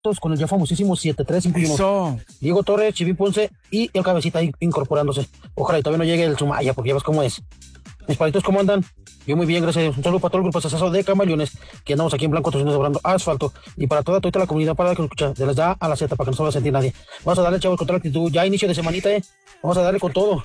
con el ya famosísimo 7-3-5-1. Eso. Diego Torres, Chivín Ponce y el Cabecita ahí incorporándose. Ojalá y todavía no llegue el Sumaya, porque ya ves cómo es. Mis palitos, ¿cómo andan? Yo muy bien, gracias. Un saludo para todo el grupo Sasazo de Camaleones, que andamos aquí en Blanco, Dobrando Asfalto, y para toda la comunidad para que nos escucha, de las da a la Z, para que no se vaya a sentir nadie. Vamos a darle, chavos, con toda la actitud. Ya inicio de semanita, vamos a darle con todo.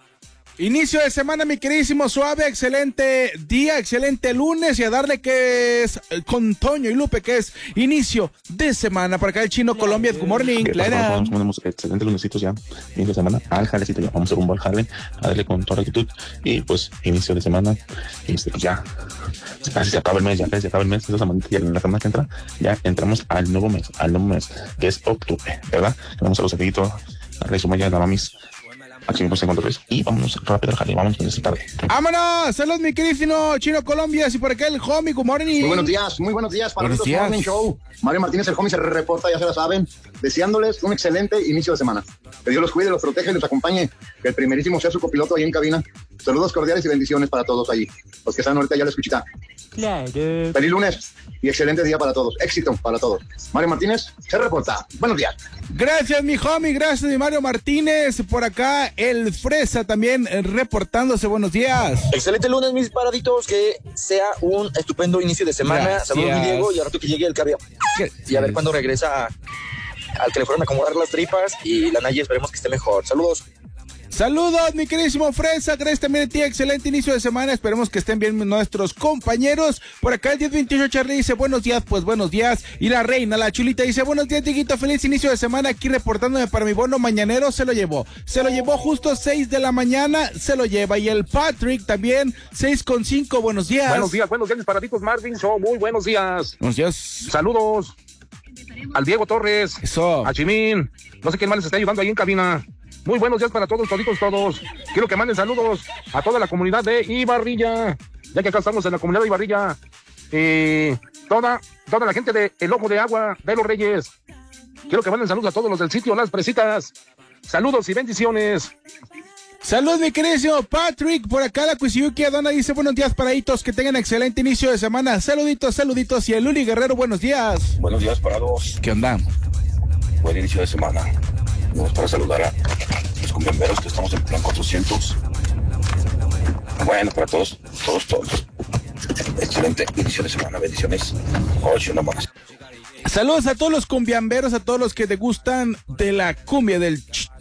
Inicio de semana, mi queridísimo Suave, excelente día, excelente lunes, y a darle que es con Toño y Lupe, que es inicio de semana. Para acá el Chino Colombia, good morning. Clara. Tenemos excelentes lunesitos ya, inicio de semana, al jalecito ya, vamos rumbo al jale, a darle con toda la actitud, y pues inicio de semana, pues ya, casi se acaba el mes, esta semana, y en la semana que entra, ya entramos al nuevo mes, que es octubre, ¿verdad? Vamos a los amiguitos, a Rey Sumaya, a la mamis, aquí mismo se encuentra y vámonos rápido al jale, vámonos esta tarde. ¡Vámonos! ¡Saludos, mi queridísimo Chino Colombia! Y por acá el homie, good morning. Muy buenos días para el Morning Show. Mario Martínez, el homie, se reporta, ya se la saben, deseándoles un excelente inicio de semana. Que Dios los cuide, los proteja y los acompañe, que el primerísimo sea su copiloto ahí en cabina. Saludos cordiales y bendiciones para todos allí, los que están ahorita ya la escuchita. Claro. Feliz lunes y excelente día para todos, éxito para todos. Mario Martínez se reporta. Buenos días. Gracias, mi homie, gracias, mi Mario Martínez. Por acá el Fresa también reportándose. Buenos días. Excelente lunes, mis paraditos, que sea un estupendo inicio de semana. Gracias. Saludos, mi Diego, y al rato que llegue el cabello. Y a ver cuándo regresa al que le fueron a acomodar las tripas, y la Naye esperemos que esté mejor. Saludos. Saludos, mi queridísimo Fresa, gracias también a ti, excelente inicio de semana, esperemos que estén bien nuestros compañeros. Por acá el 1028 Charlie dice, buenos días, pues buenos días. Y la reina, la chulita, dice, buenos días, Dieguito, feliz inicio de semana, aquí reportándome para mi bono mañanero, se lo llevó justo 6 de la mañana, se lo lleva. Y el Patrick también, 6:05, buenos días. Buenos días, mis paraditos, Marvin Show, muy buenos días. Buenos días. Saludos al Diego Torres, eso, a Chimín, no sé quién más les está ayudando ahí en cabina. Muy buenos días para todos, todos. Quiero que manden saludos a toda la comunidad de Ibarrilla, ya que acá estamos en la comunidad de Ibarrilla. Toda la gente de El Ojo de Agua de los Reyes. Quiero que manden saludos a todos los del sitio Las Presitas. Saludos y bendiciones. Saludos, mi queridísimo Patrick. Por acá la Cuisiyuki Adona dice, buenos días, paraditos, que tengan excelente inicio de semana. Saluditos. Y el Luli Guerrero, buenos días. Buenos días, parados. ¿Qué onda? Buen inicio de semana. Vamos para saludar a los cumbiamberos que estamos en plan 400. Bueno, para todos. Excelente inicio de semana, bendiciones. Ocho nomás. Saludos a todos los cumbiamberos, a todos los que te gustan de la cumbia del...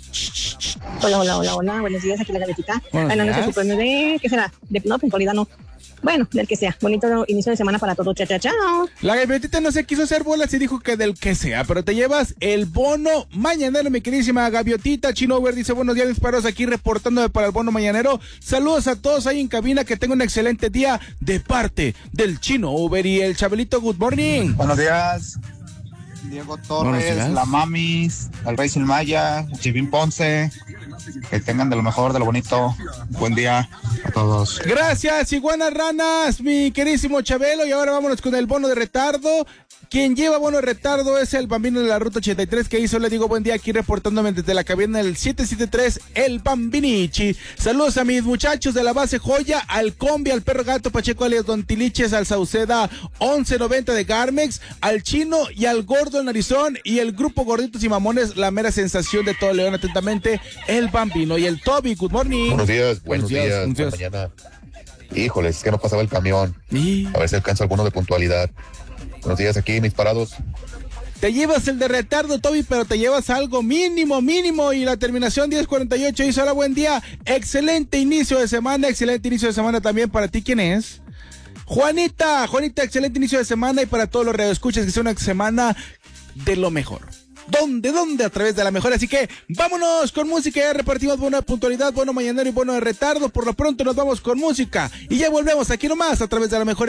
Hola, buenos días, aquí la Gavetita. No sé su premio de, ¿qué será? No, puntualidad no. Bueno, del que sea. Bonito inicio de semana para todos. Chao. La Gavetita no se quiso hacer bolas y dijo que del que sea, pero te llevas el bono mañanero, mi queridísima Gaviotita. Chino Uber dice, buenos días, mis paros, aquí reportándome para el bono mañanero. Saludos a todos ahí en cabina, que tengan un excelente día de parte del Chino Uber y el Chabelito. Good morning. Buenos días. Diego Torres, la Mamis, el Rey Silmaya, Chivín Ponce, que tengan de lo mejor, de lo bonito. Buen día a todos. Gracias, Iguanas Ranas, mi queridísimo Chabelo. Y ahora vámonos con el bono de retardo. Quien lleva bono de retardo es el Bambino de la Ruta 83, que hizo, le digo buen día, aquí reportándome desde la cabina del 773, el Bambinichi. Saludos a mis muchachos de la base Joya, al Combi, al Perro Gato Pacheco alias Don Tiliches, al Sauceda 1190 de Garmex, al Chino y al Gordo el Narizón, y el grupo Gorditos y Mamones, la mera sensación de todo León. Atentamente, el Bambino. Y el Toby, good morning. Buenos días. Mañana. Híjole, es que no pasaba el camión. A ver si alcanza alguno de puntualidad. Buenos días, aquí mis parados. Te llevas el de retardo, Toby, pero te llevas algo mínimo. Y la terminación 1048 hizo hola, buen día. Excelente inicio de semana también para ti. ¿Quién es? Juanita, excelente inicio de semana, y para todos los radioescuchas, que sea una semana de lo mejor. ¿Dónde? A través de la mejor. Así que vámonos con música. Ya repartimos bono de puntualidad, bono mañanero y bono de retardo. Por lo pronto nos vamos con música y ya volvemos aquí nomás a través de la mejor.